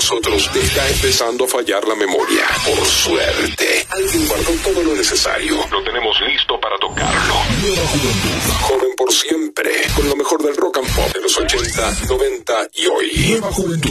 nosotros te está empezando a fallar la memoria. Por suerte, alguien guardó todo lo necesario. Lo tenemos listo para tocarlo. Nueva Juventud. Joven por siempre. Con lo mejor del rock and pop de los 80, 90 y hoy. Nueva Juventud.